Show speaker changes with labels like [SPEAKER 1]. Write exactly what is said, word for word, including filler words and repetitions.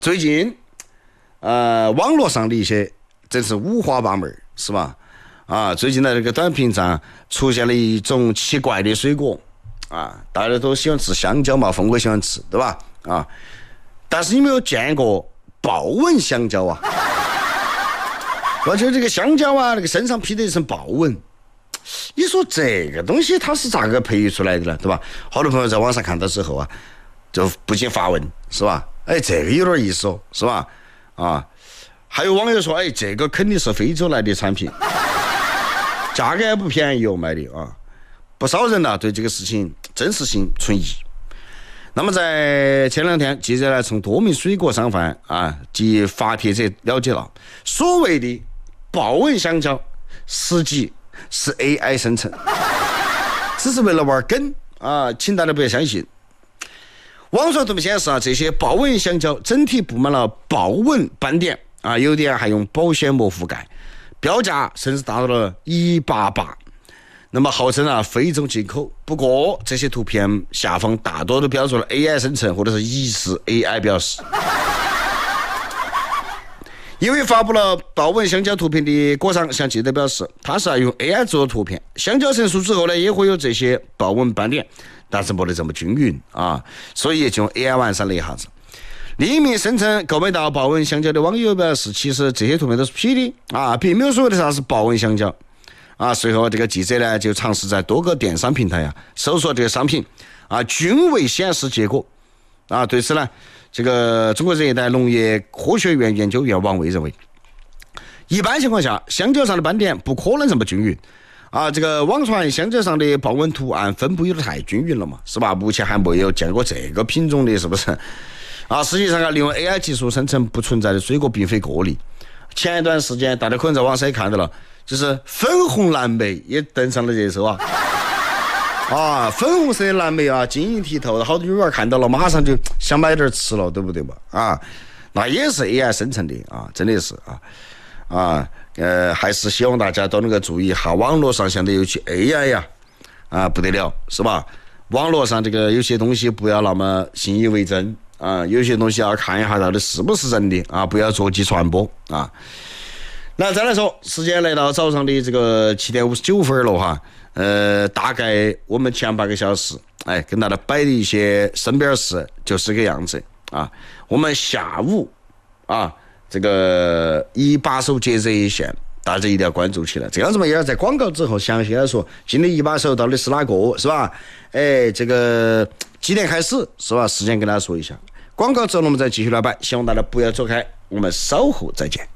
[SPEAKER 1] 最近，呃，网络上的一些真是五花八门，是吧？啊，最近的这个短屏上出现了一种奇怪的水果，啊，大家都喜欢吃香蕉嘛，峰哥喜欢吃，对吧？啊，但是你没有见过豹纹香蕉啊？我觉得这个香蕉啊，那个身上披的一层豹纹，你说这个东西它是咋个培育出来的呢？对吧？好多朋友在网上看到之后啊，就不禁发问，是吧？哎，这个有点意思哦，是吧？啊，还有网友说，哎，这个肯定是非洲来的产品，价格也不便宜哦，卖的啊。不少人呢、啊、对这个事情真实性存疑。那么在前两天，记者呢从多名水果商贩啊及发帖者了解到，所谓的豹纹香蕉实际是 A I 生成，只是为了玩梗啊，请大家不要相信。网上图片显示啊，这些豹纹香蕉整体布满了豹纹斑点啊，有点还用保鲜膜覆盖，标价甚至达到了一八八。那么号称啊非洲进口，不过这些图片下方大多都标注了 A I 生成或者是疑似 A I 标识。因为发布了豹纹香蕉图片的果商向记者表示，他是啊用 A I 做的图片，香蕉成熟之后呢也会有这些豹纹斑点，但是没得这么均匀啊，所以就用 A I 完善了一下子。另一名声称购买到豹纹香蕉的网友表示，其实这些图片都是 P 的啊，并没有所谓的啥是豹纹香蕉啊。随后这个记者呢就尝试在多个电商平台啊搜索这个商品啊，均未显示结果啊。对此呢，这个中国人大农业科学院研究员王卫认为，一般情况下香蕉上的斑点不可能这么均匀啊，这个网传香蕉上的豹纹图案分布有点太均匀了嘛，是吧？目前还没有见过这个品种的，是不是？啊，实际上啊，利用 A I 技术生成不存在的水果并非个例。前一段时间，大家可能在网上也看到了，就是粉红蓝莓也登上了热搜啊。啊，粉红色的蓝莓啊，晶莹剔透的，好多女娃看到了，马上就想买点吃了，对不对嘛？啊，那也是 A I 生成的啊，真的是啊啊。呃，还是希望大家都能够注意一下网络上现在有些 A I 呀，啊不得了，是吧？网络上这个有些东西不要那么信以为真啊，有些东西要看一下到底是不是真的啊，不要着急传播啊。那再来说，时间来到早上的这个七点五十九分了哈，呃，大概我们前半个小时，哎，跟大家摆的一些身边事就是这个样子啊。我们下午啊。这个一把手接热线，大家一定要关注起来。这样子嘛，也要在广告之后详细来说，今天一把手到底是哪个，是吧？哎，这个几点开始，是吧？时间跟大家说一下。广告之后，我们再继续来摆，希望大家不要走开，我们稍后再见。